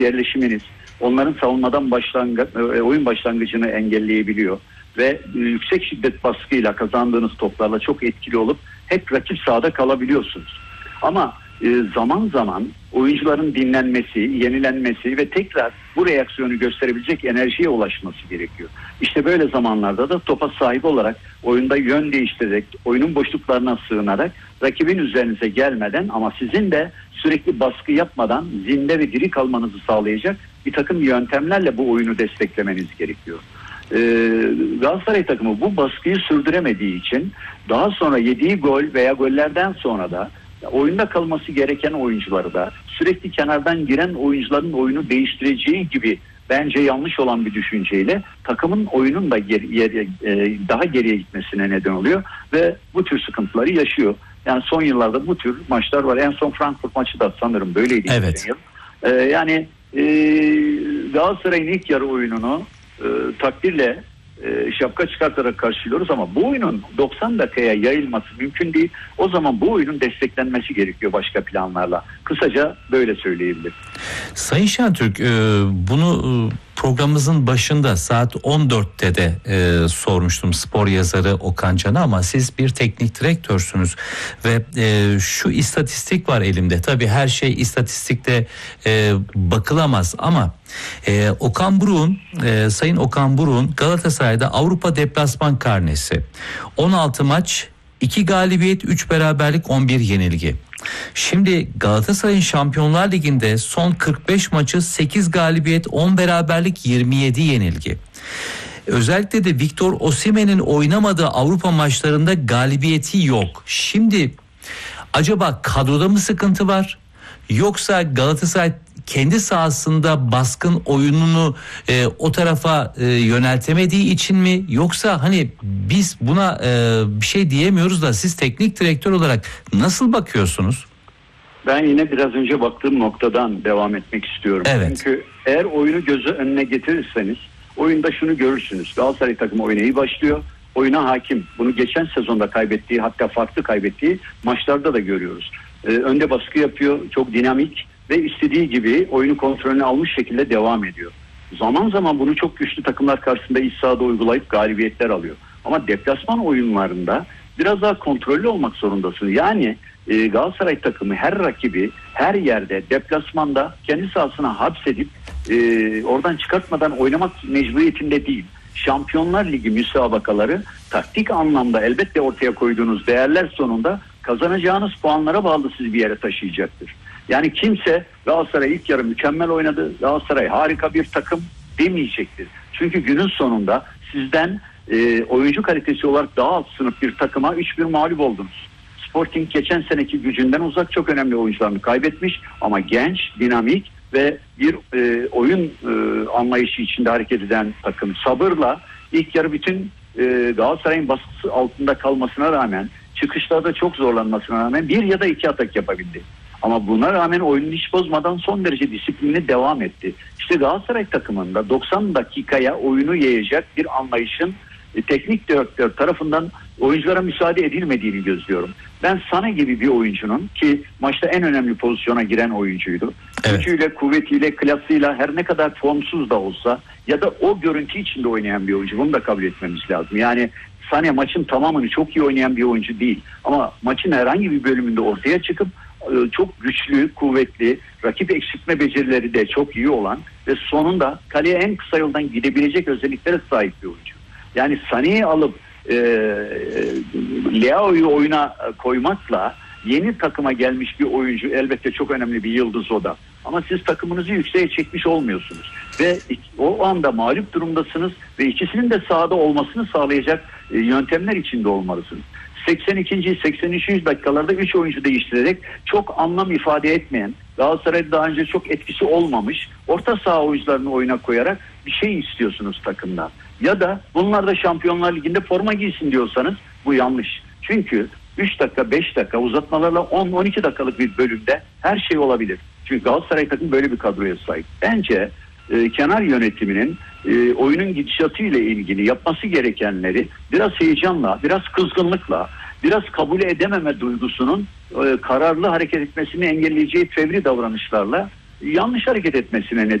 yerleşiminiz onların savunmadan oyun başlangıcını engelleyebiliyor ve yüksek şiddet baskıyla kazandığınız toplarla çok etkili olup hep rakip sahada kalabiliyorsunuz. Ama zaman zaman oyuncuların dinlenmesi, yenilenmesi ve tekrar bu reaksiyonu gösterebilecek enerjiye ulaşması gerekiyor. İşte böyle zamanlarda da topa sahip olarak oyunda yön değiştirerek, oyunun boşluklarına sığınarak rakibin üzerinize gelmeden ama sizin de sürekli baskı yapmadan zinde ve diri kalmanızı sağlayacak bir takım yöntemlerle bu oyunu desteklemeniz gerekiyor. Galatasaray takımı bu baskıyı sürdüremediği için daha sonra yediği gol veya gollerden sonra da oyunda kalması gereken oyuncuları da sürekli kenardan giren oyuncuların oyunu değiştireceği gibi bence yanlış olan bir düşünceyle takımın oyunun da daha geriye gitmesine neden oluyor ve bu tür sıkıntıları yaşıyor. Yani son yıllarda bu tür maçlar var. En son Frankfurt maçı da sanırım böyleydi. Evet. Yani Galatasaray'ın ilk yarı oyununu takdirle şapka çıkartarak karşılıyoruz ama bu oyunun 90 dakikaya yayılması mümkün değil. O zaman bu oyunun desteklenmesi gerekiyor başka planlarla. Kısaca böyle söyleyebilirim. Sayın Şentürk, bunu programımızın başında saat 14'te de sormuştum spor yazarı Okan Can'a ama siz bir teknik direktörsünüz ve şu istatistik var elimde. Tabii her şey istatistikte bakılamaz ama Okan Buruk'un, Sayın Okan Buruk'un Galatasaray'da Avrupa deplasman karnesi 16 maç, 2 galibiyet, 3 beraberlik, 11 yenilgi. Şimdi Galatasaray'ın Şampiyonlar Ligi'nde son 45 maçı 8 galibiyet, 10 beraberlik, 27 yenilgi. Özellikle de Victor Osimhen'in oynamadığı Avrupa maçlarında galibiyeti yok. Şimdi acaba kadroda mı sıkıntı var? Yoksa Galatasaray kendi sahasında baskın oyununu o tarafa yöneltemediği için mi? Yoksa hani biz buna bir şey diyemiyoruz da siz teknik direktör olarak nasıl bakıyorsunuz? Ben yine biraz önce baktığım noktadan devam etmek istiyorum. Evet. Çünkü eğer oyunu gözü önüne getirirseniz oyunda şunu görürsünüz. Galatasaray takımı oyuna iyi başlıyor. Oyuna hakim. Bunu geçen sezonda kaybettiği, hatta farklı kaybettiği maçlarda da görüyoruz. Önde baskı yapıyor. Çok dinamik ve istediği gibi oyunu kontrolünü almış şekilde devam ediyor. Zaman zaman bunu çok güçlü takımlar karşısında iç sahada uygulayıp galibiyetler alıyor. Ama deplasman oyunlarında biraz daha kontrollü olmak zorundasın. Yani Galatasaray takımı her rakibi her yerde deplasmanda kendi sahasına hapsedip oradan çıkartmadan oynamak mecburiyetinde değil. Şampiyonlar Ligi müsabakaları taktik anlamda elbette ortaya koyduğunuz değerler sonunda kazanacağınız puanlara bağlı sizi bir yere taşıyacaktır. Yani kimse Galatasaray ilk yarı mükemmel oynadı, Galatasaray harika bir takım demeyecektir. Çünkü günün sonunda sizden oyuncu kalitesi olarak daha alt sınıf bir takıma 3-1 mağlup oldunuz. Sporting geçen seneki gücünden uzak, çok önemli oyuncularını kaybetmiş ama genç, dinamik ve bir oyun anlayışı içinde hareket eden takım. Sabırla ilk yarı bütün Galatasaray'ın baskısı altında kalmasına rağmen, çıkışlarda çok zorlanmasına rağmen bir ya da iki atak yapabildi. Ama buna rağmen oyunu hiç bozmadan son derece disiplinli devam etti. İşte Galatasaray takımında 90 dakikaya oyunu yayacak bir anlayışın teknik direktör tarafından oyunculara müsaade edilmediğini gözlüyorum. Ben Sana gibi bir oyuncunun, ki maçta en önemli pozisyona giren oyuncuydu. Evet. Gücüyle, kuvvetiyle, klasıyla her ne kadar formsuz da olsa ya da o görüntü içinde oynayan bir oyuncu. Bunu da kabul etmemiz lazım. Yani Sana maçın tamamını çok iyi oynayan bir oyuncu değil. Ama maçın herhangi bir bölümünde ortaya çıkıp çok güçlü, kuvvetli, rakip eksiltme becerileri de çok iyi olan ve sonunda kaleye en kısa yoldan gidebilecek özelliklere sahip bir oyuncu. Yani Sané'yi alıp Leao'yu oyuna koymakla yeni takıma gelmiş bir oyuncu, elbette çok önemli bir yıldız o da. Ama siz takımınızı yükseğe çekmiş olmuyorsunuz. Ve o anda mağlup durumdasınız ve ikisinin de sahada olmasını sağlayacak yöntemler içinde olmalısınız. 82. 83. dakikalarda 3 oyuncu değiştirerek çok anlam ifade etmeyen, Galatasaray'da daha önce çok etkisi olmamış orta saha oyuncularını oyuna koyarak bir şey istiyorsunuz takımdan. Ya da bunlar da Şampiyonlar Ligi'nde forma giysin diyorsanız bu yanlış. Çünkü 3 dakika 5 dakika uzatmalarla 10-12 dakikalık bir bölümde her şey olabilir. Çünkü Galatasaray takım böyle bir kadroya sahip. Bence kenar yönetiminin oyunun gidişatıyla ilgili yapması gerekenleri biraz heyecanla, biraz kızgınlıkla, biraz kabul edememe duygusunun kararlı hareket etmesini engelleyeceği fevri davranışlarla yanlış hareket etmesine neden